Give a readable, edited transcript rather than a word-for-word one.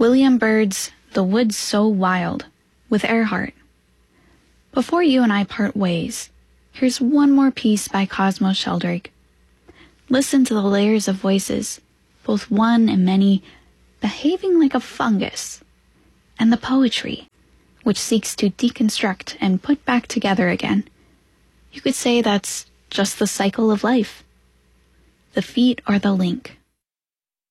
William Byrd's The Woods So Wild with Earhart. Before you and I part ways, here's one more piece by Cosmo Sheldrake. Listen to the layers of voices, both one and many, behaving like a fungus, and the poetry, which seeks to deconstruct and put back together again. You could say that's just the cycle of life. The feet are the link.